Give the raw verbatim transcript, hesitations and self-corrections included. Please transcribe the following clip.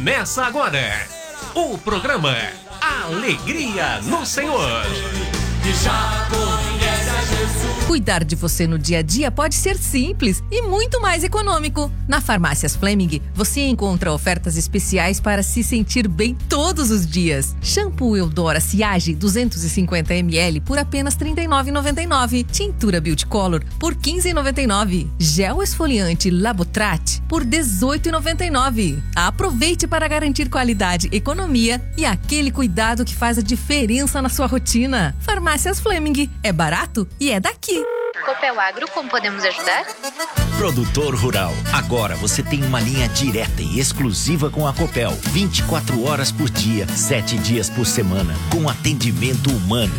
Começa agora o programa Alegria no Senhor. Que já conhece a Jesus. Cuidar de você no dia a dia pode ser simples e muito mais econômico. Na Farmácias Fleming, você encontra ofertas especiais para se sentir bem todos os dias. Shampoo Eudora Siage duzentos e cinquenta mililitros por apenas trinta e nove reais e noventa e nove centavos. Tintura Beauty Color por quinze reais e noventa e nove centavos. Gel esfoliante Labotrat por dezoito reais e noventa e nove centavos. Aproveite para garantir qualidade, economia e aquele cuidado que faz a diferença na sua rotina. Farmácias Fleming, é barato e é daqui. Copel Agro, como podemos ajudar? Produtor rural, agora você tem uma linha direta e exclusiva com a Copel, vinte e quatro horas por dia, sete dias por semana, com atendimento humano.